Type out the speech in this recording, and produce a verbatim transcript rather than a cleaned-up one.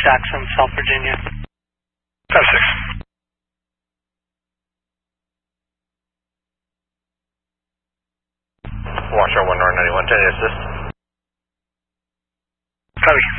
Jackson, South Virginia. five six. Washoe one North ninety-one, ten assist. Copy.